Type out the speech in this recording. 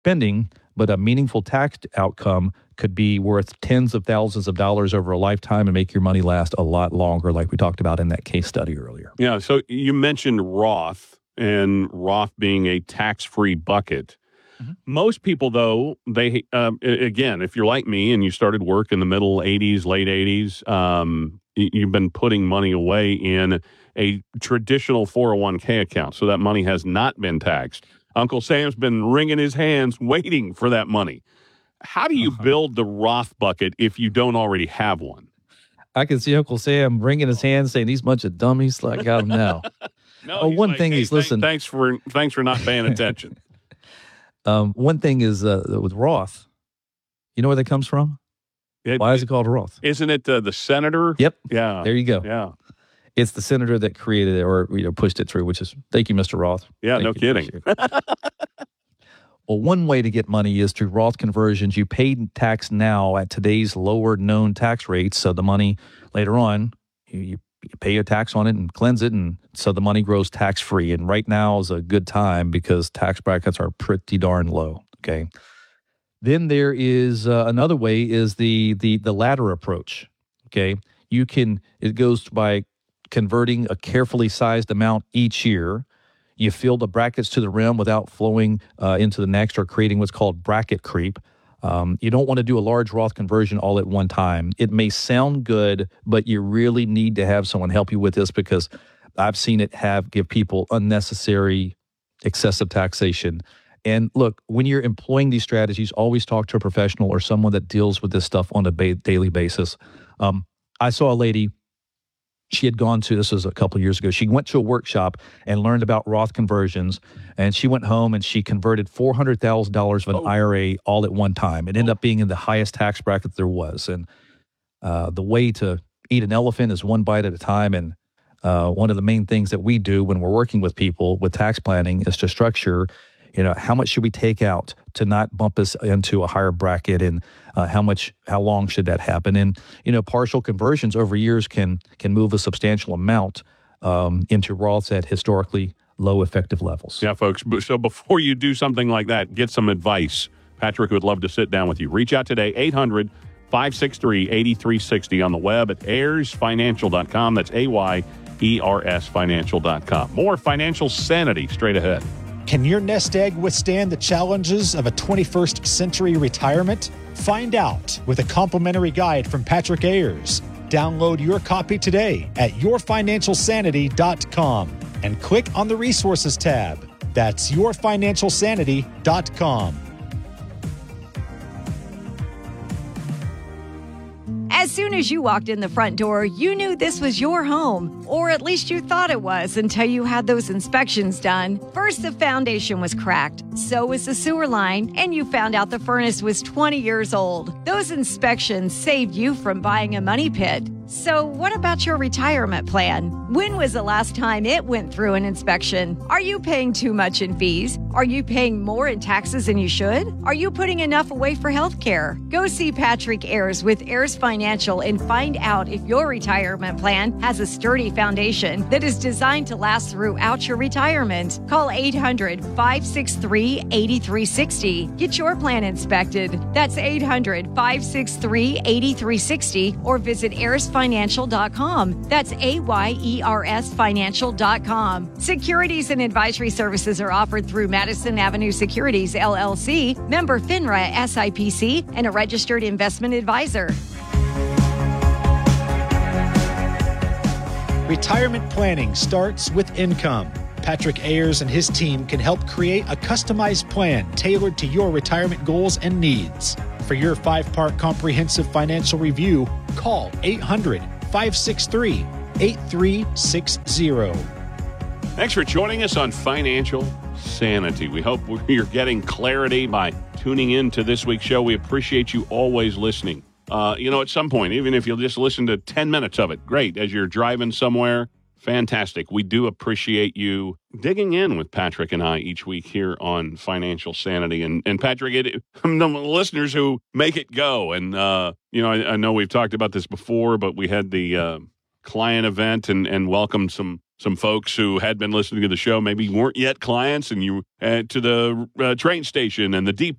spending, but a meaningful tax outcome could be worth tens of thousands of dollars over a lifetime and make your money last a lot longer, like we talked about in that case study earlier. Yeah, so you mentioned Roth, and Roth being a tax-free bucket. Mm-hmm. Most people, though, they again, if you're like me and you started work in the middle 80s, late 80s, you've been putting money away in a traditional 401k account, so that money has not been taxed. Uncle Sam's been wringing his hands waiting for that money. How do you build the Roth bucket if you don't already have one? I can see Uncle Sam wringing his hands saying, these bunch of dummies, I got them now. No, one thing is, listen. Thanks for not paying attention. One thing is with Roth, you know where that comes from? Why is it called Roth? Isn't it the senator? Yep. Yeah. There you go. Yeah. It's the senator that created it or pushed it through, which is, thank you, Mr. Roth. Yeah, no kidding. Well, one way to get money is through Roth conversions. You pay tax now at today's lower known tax rates, so the money later on, you pay a tax on it and cleanse it, and so the money grows tax-free. And right now is a good time because tax brackets are pretty darn low, okay? Then there is another way is the ladder approach, okay? It goes by converting a carefully sized amount each year. You fill the brackets to the rim without flowing into the next or creating what's called bracket creep. You don't want to do a large Roth conversion all at one time. It may sound good, but you really need to have someone help you with this because I've seen it give people unnecessary excessive taxation. And look, when you're employing these strategies, always talk to a professional or someone that deals with this stuff on a daily basis. I saw a lady. She had gone to, this was a couple of years ago, she went to a workshop and learned about Roth conversions, and she went home and she converted $400,000 of an IRA all at one time. It ended up being in the highest tax bracket there was. And the way to eat an elephant is one bite at a time. And one of the main things that we do when we're working with people with tax planning is to structure, how much should we take out to not bump us into a higher bracket, and how long should that happen? And, partial conversions over years can move a substantial amount into Roths at historically low effective levels. Yeah, folks. So before you do something like that, get some advice. Patrick would love to sit down with you. Reach out today, 800-563-8360 on the web at AyersFinancial.com. That's AYERSFinancial.com. More financial sanity straight ahead. Can your nest egg withstand the challenges of a 21st century retirement? Find out with a complimentary guide from Patrick Ayers. Download your copy today at yourfinancialsanity.com and click on the resources tab. That's yourfinancialsanity.com. As soon as you walked in the front door, you knew this was your home, or at least you thought it was until you had those inspections done. First, the foundation was cracked, so was the sewer line, and you found out the furnace was 20 years old. Those inspections saved you from buying a money pit. So what about your retirement plan? When was the last time it went through an inspection? Are you paying too much in fees? Are you paying more in taxes than you should? Are you putting enough away for health care? Go see Patrick Ayers with Ayers Financial and find out if your retirement plan has a sturdy foundation that is designed to last throughout your retirement. Call 800-563-8360. Get your plan inspected. That's 800-563-8360 or visit AyersFinancial.com. That's AYERSFinancial.com. Securities and advisory services are offered through Madison Avenue Securities, LLC, member FINRA SIPC, and a registered investment advisor. Retirement planning starts with income. Patrick Ayers and his team can help create a customized plan tailored to your retirement goals and needs. For your 5-part comprehensive financial review, call 800-563-8360. Thanks for joining us on Financial Sanity. We hope you're getting clarity by tuning in to this week's show. We appreciate you always listening. At some point, even if you'll just listen to 10 minutes of it, great. As you're driving somewhere, fantastic. We do appreciate you digging in with Patrick and I each week here on Financial Sanity. And Patrick, the listeners who make it go. And, I know we've talked about this before, but we had the client event and welcomed some folks who had been listening to the show, maybe weren't yet clients, and you to the train station and the deep